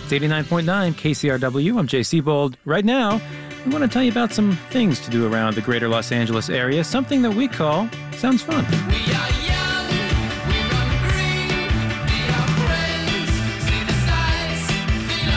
It's 89.9 KCRW. I'm Jay Seabold. Right now, we want to tell you about some things to do around the greater Los Angeles area, something that we call Sounds Fun. We are young, we run green, be our friends, see the sights, feel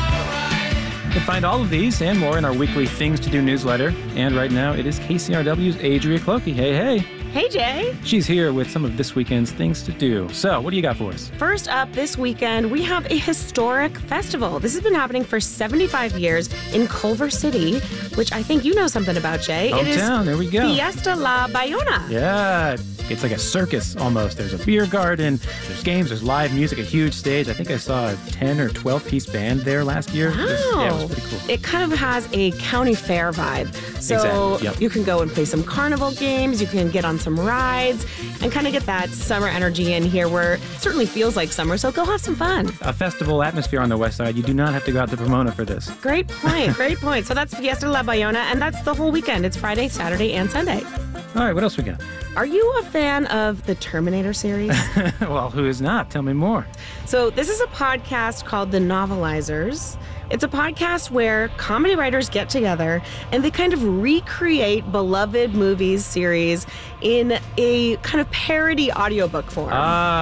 alright. You can find all of these and more in our weekly Things to Do newsletter. And right now, it is KCRW's Adria Clokey. Hey, hey. Hey, Jay. She's here with some of this weekend's things to do. So, what do you got for us? First up this weekend, we have a historic festival. This has been happening for 75 years in Culver City, which I think you know something about, Jay. Hometown, there we go. Fiesta La Bayona. Yeah, it's like a circus almost. There's a beer garden, there's games, there's live music, a huge stage. I think I saw a 10 or 12-piece band there last year. Wow. It was pretty cool. It kind of has a county fair vibe. So Exactly, yep. You can go and play some carnival games, you can get on some rides, and kind of get that summer energy in here where it certainly feels like summer, so go have some fun. A festival atmosphere on the west side. You do not have to go out to Pomona for this. Great point, great point. So that's Fiesta La Bayona, and that's the whole weekend. It's Friday, Saturday, and Sunday. All right, what else we got? Are you a fan of the Terminator series? Well, who is not? Tell me more. So this is a podcast called The Novelizers. It's a podcast where comedy writers get together and they kind of recreate beloved movies, series in a kind of parody audiobook form.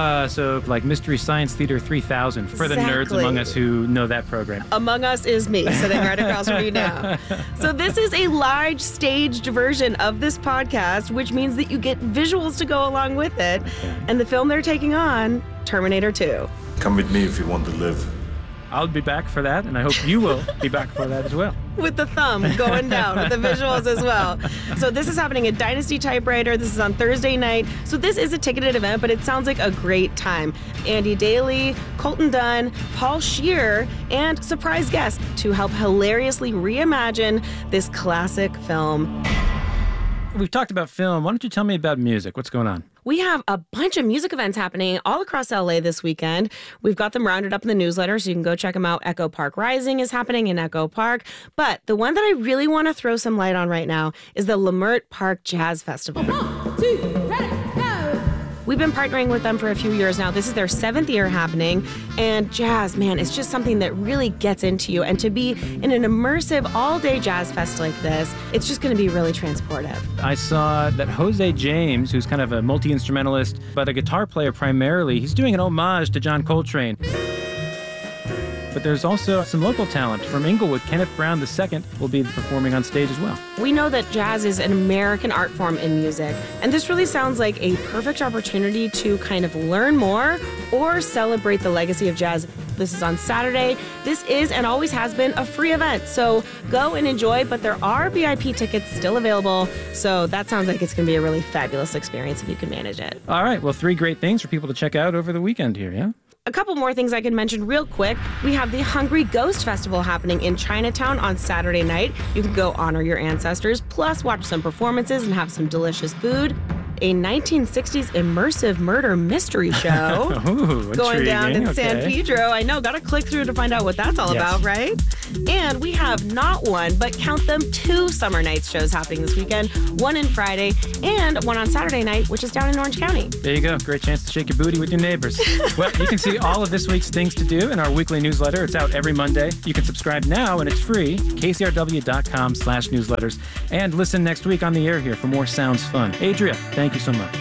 So like Mystery Science Theater 3000 for the nerds Exactly. among us who know that program. Among Us is me, sitting right across from you now. So this is a large staged version of this podcast, which means that you get visuals to go along with it. And the film they're taking on, Terminator 2. Come with me if you want to live. I'll be back for that, and I hope you will be back for that as well. With the thumb going down, with the visuals as well. So this is happening at Dynasty Typewriter. This is on Thursday night. So this is a ticketed event, but it sounds like a great time. Andy Daly, Colton Dunn, Paul Scheer, and surprise guests to help hilariously reimagine this classic film. We've talked about film. Why don't you tell me about music? What's going on? We have a bunch of music events happening all across LA this weekend. We've got them rounded up in the newsletter, so you can go check them out. Echo Park Rising is happening in Echo Park. But the one that I really want to throw some light on right now is the Leimert Park Jazz Festival. 1, 2, ready, go! We've been partnering with them for a few years now. This is their 7th year happening. And jazz, man, it's just something that really gets into you. And to be in an immersive all-day jazz fest like this, it's just going to be really transportive. I saw that Jose James, who's kind of a multi-instrumentalist, but a guitar player primarily, he's doing an homage to John Coltrane. But there's also some local talent from Inglewood. Kenneth Brown II will be performing on stage as well. We know that jazz is an American art form in music, and this really sounds like a perfect opportunity to kind of learn more or celebrate the legacy of jazz. This is on Saturday. This is and always has been a free event, so go and enjoy, but there are VIP tickets still available, so that sounds like it's going to be a really fabulous experience if you can manage it. All right, well, 3 great things for people to check out over the weekend here, yeah? A couple more things I can mention real quick. We have the Hungry Ghost Festival happening in Chinatown on Saturday night. You can go honor your ancestors, plus watch some performances and have some delicious food. A 1960s immersive murder mystery show Ooh, going down in intriguing. San Okay. Pedro. I know, gotta click through to find out what that's all Yes. about, right? And we have not one, but count them 2 Summer Nights shows happening this weekend. One on Friday and one on Saturday night, which is down in Orange County. There you go. Great chance to shake your booty with your neighbors. Well, you can see all of this week's Things to Do in our weekly newsletter. It's out every Monday. You can subscribe now, and it's free. KCRW.com/newsletters. And listen next week on the air here for more Sounds Fun. Adria, thank you so much.